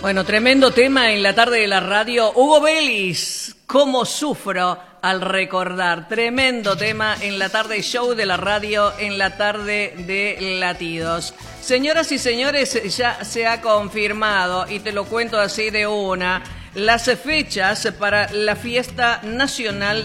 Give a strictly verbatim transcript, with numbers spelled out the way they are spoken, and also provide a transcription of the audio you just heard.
Bueno, tremendo tema en la tarde de la radio. Hugo Vélez, ¿cómo sufro al recordar? Tremendo tema en la tarde show de la radio, en la tarde de Latidos. Señoras y señores, ya se ha confirmado, y te lo cuento así de una, las fechas para la fiesta nacional